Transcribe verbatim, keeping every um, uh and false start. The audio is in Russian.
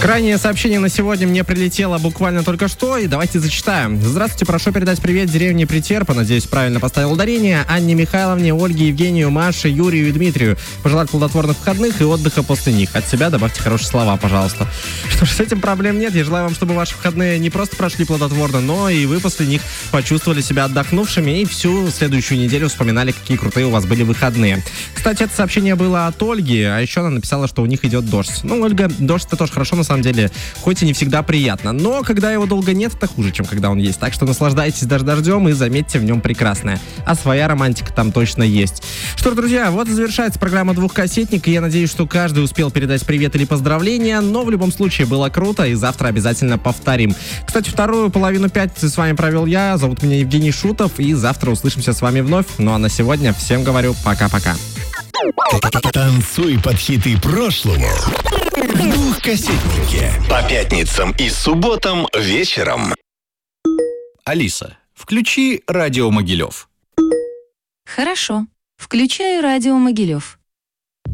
Крайнее сообщение на сегодня мне прилетело буквально только что, и давайте зачитаем. Здравствуйте, прошу передать привет деревне Притерпа, надеюсь, правильно поставил ударение, Анне Михайловне, Ольге, Евгению, Маше, Юрию и Дмитрию. Пожелать плодотворных выходных и отдыха после них. От себя добавьте хорошие слова, пожалуйста. Что ж, с этим проблем нет. Я желаю вам, чтобы ваши выходные не просто прошли плодотворно, но и вы после них почувствовали себя отдохнувшими и всю следующую неделю вспоминали, какие крутые у вас были выходные. Кстати, это сообщение было от Ольги, а еще она написала, что у них идет дождь. Ну, Ольга, дождь это тоже хорошо, на самом деле, хоть и не всегда приятно. Но когда его долго нет, это хуже, чем когда он есть. Так что наслаждайтесь даже дождем и заметьте в нем прекрасное. А своя романтика там точно есть. Что ж, друзья, вот и завершается программа «Двухкассетник», и я надеюсь, что каждый успел передать привет или поздравления, но в любом случае было круто, и завтра обязательно повторим. Кстати, вторую половину пятницы с вами провел я, зовут меня Евгений Шутов, и завтра услышимся с вами вновь. Ну а на сегодня всем говорю пока-пока. Танцуй под хиты прошлого в «Двухкассетнике» по пятницам и субботам вечером. Алиса, включи радио Могилев. Хорошо. Включаю радио Могилев.